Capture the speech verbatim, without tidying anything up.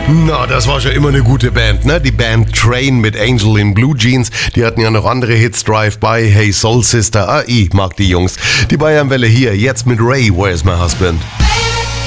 Na, das war schon immer eine gute Band, ne? Die Band Train mit Angel in Blue Jeans. Die hatten ja noch andere Hits, Drive-By, Hey Soul Sister. Ah, ich mag die Jungs. Die Bayernwelle hier, jetzt mit Ray, Where's My Husband?